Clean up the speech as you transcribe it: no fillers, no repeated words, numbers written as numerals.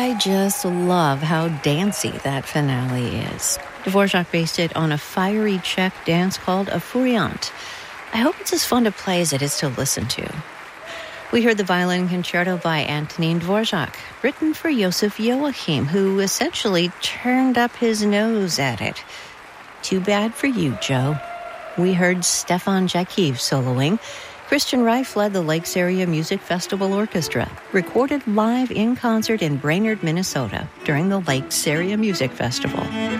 I just love how dancey that finale is. Dvorak based it on a fiery Czech dance called a furiant. I hope it's as fun to play as it is to listen to. We heard the violin concerto by Antonín Dvořák, written for Josef Joachim, who essentially turned up his nose at it. Too bad for you, Joe. We heard Stefan Jakiv soloing. Christian Reif led the Lakes Area Music Festival Orchestra, recorded live in concert in Brainerd, Minnesota, during the Lakes Area Music Festival.